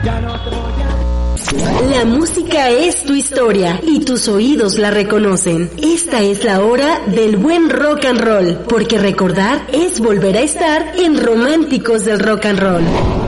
La música es tu historia y tus oídos la reconocen. Esta es la hora del buen rock and roll, porque recordar es volver a estar en Románticos del Rock and Roll.